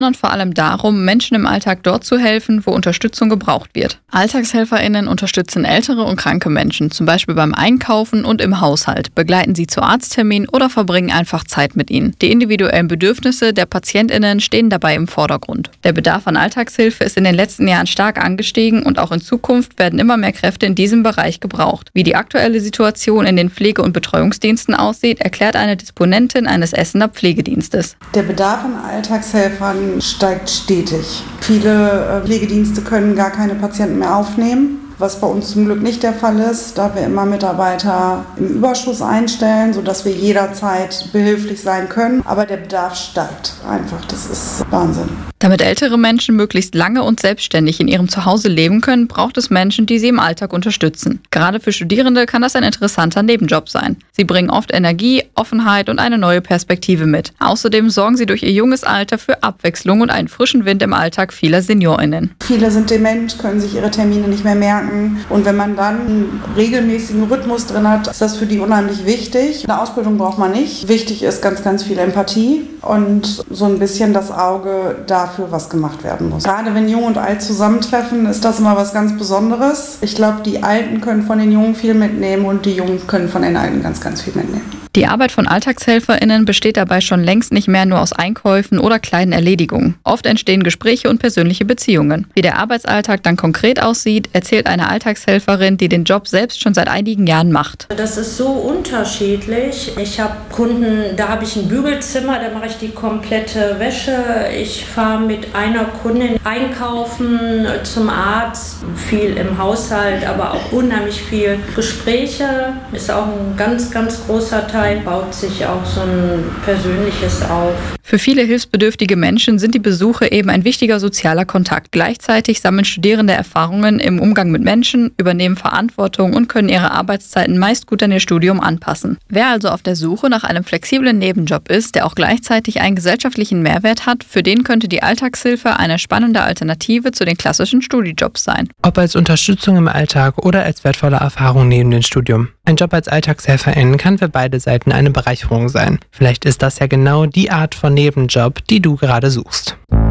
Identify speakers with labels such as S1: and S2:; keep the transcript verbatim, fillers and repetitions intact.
S1: sondern vor allem darum, Menschen im Alltag dort zu helfen, wo Unterstützung gebraucht wird. AlltagshelferInnen unterstützen ältere und kranke Menschen, zum Beispiel beim Einkaufen und im Haushalt, begleiten sie zu Arztterminen oder verbringen einfach Zeit mit ihnen. Die individuellen Bedürfnisse der PatientInnen stehen dabei im Vordergrund. Der Bedarf an Alltagshilfe ist in den letzten Jahren stark angestiegen und auch in Zukunft werden immer mehr Kräfte in diesem Bereich gebraucht. Wie die aktuelle Situation in den Pflege- und Betreuungsdiensten aussieht, erklärt eine Disponentin eines Essener Pflegedienstes.
S2: Der Bedarf an Alltagshelfern steigt stetig. Viele Pflegedienste können gar keine Patienten mehr aufnehmen, was bei uns zum Glück nicht der Fall ist, da wir immer Mitarbeiter im Überschuss einstellen, sodass wir jederzeit behilflich sein können. Aber der Bedarf steigt einfach. Das ist Wahnsinn.
S1: Damit ältere Menschen möglichst lange und selbstständig in ihrem Zuhause leben können, braucht es Menschen, die sie im Alltag unterstützen. Gerade für Studierende kann das ein interessanter Nebenjob sein. Sie bringen oft Energie, Offenheit und eine neue Perspektive mit. Außerdem sorgen sie durch ihr junges Alter für Abwechslung und einen frischen Wind im Alltag vieler SeniorInnen.
S2: Viele sind dement, können sich ihre Termine nicht mehr merken. Und wenn man dann einen regelmäßigen Rhythmus drin hat, ist das für die unheimlich wichtig. Eine Ausbildung braucht man nicht. Wichtig ist ganz, ganz viel Empathie und so ein bisschen das Auge dafür, was gemacht werden muss. Gerade wenn Jung und Alt zusammentreffen, ist das immer was ganz Besonderes. Ich glaube, die Alten können von den Jungen viel mitnehmen und die Jungen können von den Alten ganz, ganz viel mitnehmen.
S1: Die Arbeit von AlltagshelferInnen besteht dabei schon längst nicht mehr nur aus Einkäufen oder kleinen Erledigungen. Oft entstehen Gespräche und persönliche Beziehungen. Wie der Arbeitsalltag dann konkret aussieht, erzählt eine Alltagshelferin, die den Job selbst schon seit einigen Jahren macht.
S3: Das ist so unterschiedlich. Ich habe Kunden, da habe ich ein Bügelzimmer, da mache ich die komplette Wäsche. Ich fahre mit einer Kundin einkaufen, zum Arzt, viel im Haushalt, aber auch unheimlich viel Gespräche. Ist auch ein ganz, ganz großer Teil. Baut sich auch so ein Persönliches auf.
S1: Für viele hilfsbedürftige Menschen sind die Besuche eben ein wichtiger sozialer Kontakt. Gleichzeitig sammeln Studierende Erfahrungen im Umgang mit Menschen, übernehmen Verantwortung und können ihre Arbeitszeiten meist gut an ihr Studium anpassen. Wer also auf der Suche nach einem flexiblen Nebenjob ist, der auch gleichzeitig einen gesellschaftlichen Mehrwert hat, für den könnte die Alltagshilfe eine spannende Alternative zu den klassischen Studijobs sein.
S4: Ob als Unterstützung im Alltag oder als wertvolle Erfahrung neben dem Studium. Ein Job als Alltagshelferin kann für beide Seiten eine Bereicherung sein. Vielleicht ist das ja genau die Art von Nebenjob, die du gerade suchst.